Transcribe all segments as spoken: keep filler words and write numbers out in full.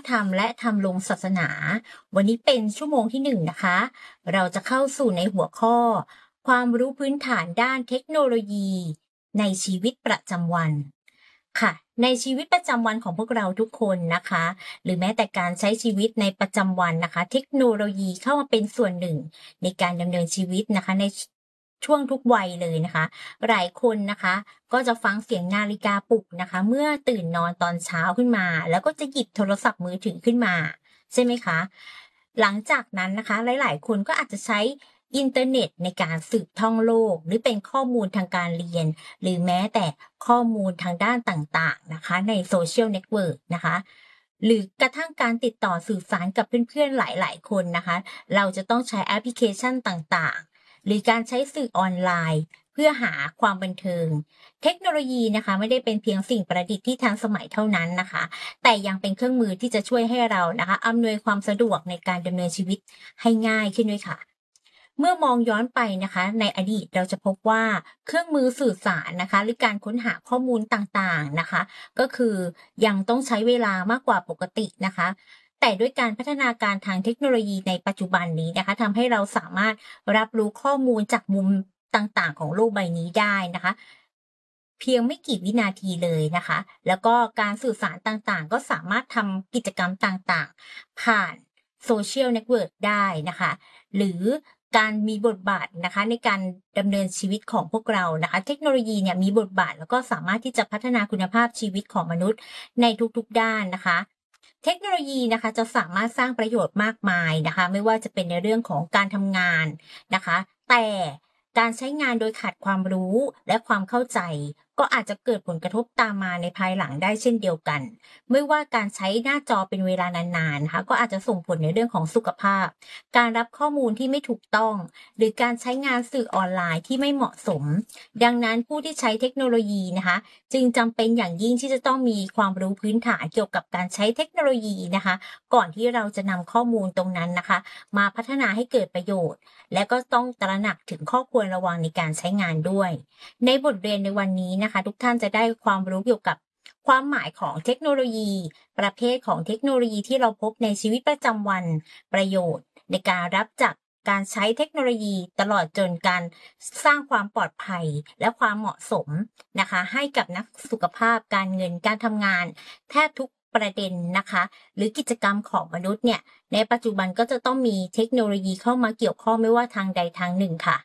ธรรมและธรรมลงศาสนาวันนี้เป็นชั่วโมงที่หนึ่งนะคะเราจะเข้าสู่ในหัวข้อความรู้พื้นฐานด้านเทคโนโลยีในชีวิตประจำวันค่ะในชีวิตประจำวันของพวกเราทุกคนนะคะหรือแม้แต่การใช้ชีวิตในประจำวันนะคะเทคโนโลยีเข้ามาเป็นส่วนหนึ่งในการดำเนินชีวิตนะคะในช่วงทุกวัยเลยนะคะหลายคนนะคะก็จะฟังเสียงนาฬิกาปลุกนะคะเมื่อตื่นนอนตอนเช้าขึ้นมาแล้วก็จะหยิบโทรศัพท์มือถือขึ้นมาใช่ไหมคะหลังจากนั้นนะคะหลายๆคนก็อาจจะใช้อินเทอร์เน็ตในการสืบท่องโลกหรือเป็นข้อมูลทางการเรียนหรือแม้แต่ข้อมูลทางด้านต่างๆนะคะในโซเชียลเน็ตเวิร์กนะคะหรือกระทั่งการติดต่อสื่อสารกับเพื่อนๆหลายๆคนนะคะเราจะต้องใช้แอปพลิเคชันต่างๆหรือการใช้สื่อออนไลน์เพื่อหาความบันเทิงเทคโนโลยีนะคะไม่ได้เป็นเพียงสิ่งประดิษฐ์ที่ทันสมัยเท่านั้นนะคะแต่ยังเป็นเครื่องมือที่จะช่วยให้เรานะคะอำนวยความสะดวกในการดำเนินชีวิตให้ง่ายขึ้นด้วยค่ะเมื่อมองย้อนไปนะคะในอดีตเราจะพบว่าเครื่องมือสื่อสารนะคะหรือการค้นหาข้อมูลต่างๆนะคะก็คือยังต้องใช้เวลามากกว่าปกตินะคะแต่ด้วยการพัฒนาการทางเทคโนโลยีในปัจจุบันนี้นะคะทำให้เราสามารถรับรู้ข้อมูลจากมุมต่างๆของโลกใบนี้ได้นะคะเพียงไม่กี่วินาทีเลยนะคะแล้วก็การสื่อสารต่างๆก็สามารถทำกิจกรรมต่างๆผ่านโซเชียลเน็ตเวิร์กได้นะคะหรือการมีบทบาทนะคะในการดำเนินชีวิตของพวกเรานะคะเทคโนโลยีเนี่ยมีบทบาทแล้วก็สามารถที่จะพัฒนาคุณภาพชีวิตของมนุษย์ในทุกๆด้านนะคะเทคโนโลยีนะคะจะสามารถสร้างประโยชน์มากมายนะคะไม่ว่าจะเป็นในเรื่องของการทำงานนะคะแต่การใช้งานโดยขาดความรู้และความเข้าใจก็อาจจะเกิดผลกระทบตามมาในภายหลังได้เช่นเดียวกันไม่ว่าการใช้หน้าจอเป็นเวลานานๆนะคะก็อาจจะส่งผลในเรื่องของสุขภาพการรับข้อมูลที่ไม่ถูกต้องหรือการใช้งานสื่อออนไลน์ที่ไม่เหมาะสมดังนั้นผู้ที่ใช้เทคโนโลยีนะคะจึงจำเป็นอย่างยิ่งที่จะต้องมีความรู้พื้นฐานเกี่ยวกับการใช้เทคโนโลยีนะคะก่อนที่เราจะนำข้อมูลตรงนั้นนะคะมาพัฒนาให้เกิดประโยชน์และก็ต้องตระหนักถึงข้อควรระวังในการใช้งานด้วยในบทเรียนในวันนี้นะคะทุกท่านจะได้ความรู้เกี่ยวกับความหมายของเทคโนโลยีประเภทของเทคโนโลยีที่เราพบในชีวิตประจำวันประโยชน์ในการรับจากการใช้เทคโนโลยีตลอดจนการสร้างความปลอดภัยและความเหมาะสมนะคะให้กับนักสุขภาพการเงินการทำงานแทบทุกประเด็นนะคะหรือกิจกรรมของมนุษย์เนี่ยในปัจจุบันก็จะต้องมีเทคโนโลยีเข้ามาเกี่ยวข้องไม่ว่าทางใดทางหนึ่งค่ะ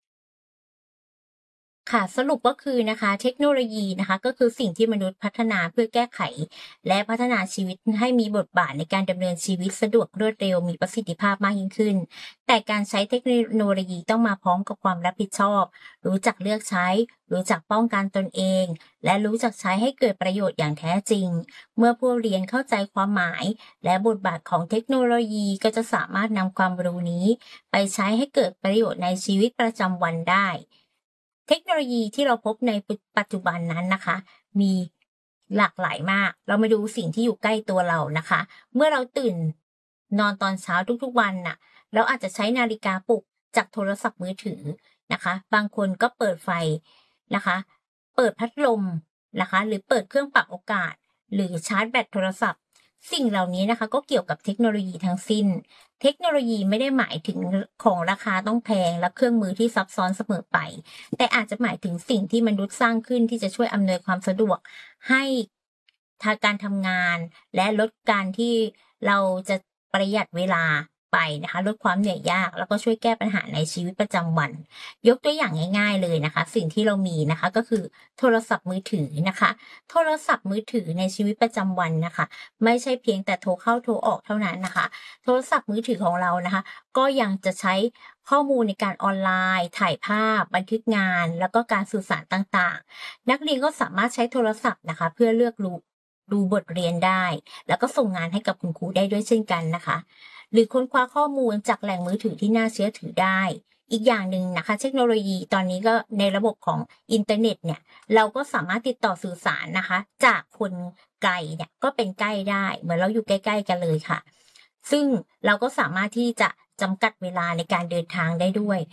ค่ะสรุปก็คือนะคะเทคโนโลยีนะคะก็คือสิ่งที่มนุษย์พัฒนาเพื่อแก้ไขและพัฒนาชีวิตให้มีบทบาทในการดำเนินชีวิตสะดวกรวดเร็วมีประสิทธิภาพมากยิ่งขึ้นแต่การใช้เทคโนโลยีต้องมาพร้อมกับความรับผิดชอบรู้จักเลือกใช้รู้จักป้องกันตนเองและรู้จักใช้ให้เกิดประโยชน์อย่างแท้จริงเมื่อผู้เรียนเข้าใจความหมายและบทบาทของเทคโนโลยีก็จะสามารถนำความรู้นี้ไปใช้ให้เกิดประโยชน์ในชีวิตประจำวันได้เทคโนโลยีที่เราพบในปัจจุบันนั้นนะคะมีหลากหลายมากเรามาดูสิ่งที่อยู่ใกล้ตัวเรานะคะเมื่อเราตื่นนอนตอนเช้าทุกๆวันน่ะเราอาจจะใช้นาฬิกาปลุกจากโทรศัพท์มือถือนะคะบางคนก็เปิดไฟนะคะเปิดพัดลมนะคะหรือเปิดเครื่องปรับอากาศหรือชาร์จแบตโทรศัพท์สิ่งเหล่านี้นะคะก็เกี่ยวกับเทคโนโลยีทั้งสิ้นเทคโนโลยีไม่ได้หมายถึงของราคาต้องแพงและเครื่องมือที่ซับซ้อนเสมอไปแต่อาจจะหมายถึงสิ่งที่มนุษย์สร้างขึ้นที่จะช่วยอำนวยความสะดวกให้ทางการทำงานและลดการที่เราจะประหยัดเวลาไปนะคะลดความเหนื่อยยากแล้วก็ช่วยแก้ปัญหาในชีวิตประจำวันยกตัวอย่างง่ายๆเลยนะคะสิ่งที่เรามีนะคะก็คือโทรศัพท์มือถือนะคะโทรศัพท์มือถือในชีวิตประจำวันนะคะไม่ใช่เพียงแต่โทรเข้าโทรออกเท่านั้นนะคะโทรศัพท์มือถือของเรานะคะก็ยังจะใช้ข้อมูลในการออนไลน์ถ่ายภาพบันทึกงานแล้วก็การสื่อสารต่างๆนักเรียนก็สามารถใช้โทรศัพท์นะคะเพื่อเลือกรู้ดูบทเรียนได้แล้วก็ส่งงานให้กับคุณครูได้ด้วยเช่นกันนะคะหรือค้นคว้าข้อมูลจากแหล่งมือถือที่น่าเชื่อถือได้อีกอย่างหนึ่งนะคะเทคโนโลยีตอนนี้ก็ในระบบของอินเทอร์เน็ตเนี่ยเราก็สามารถติดต่อสื่อสารนะคะจากคนไกลเนี่ยก็เป็นใกล้ได้เหมือนเราอยู่ใกล้ๆกันเลยค่ะซึ่งเราก็สามารถที่จะจำกัดเวลาในการเดินทางได้ด้วย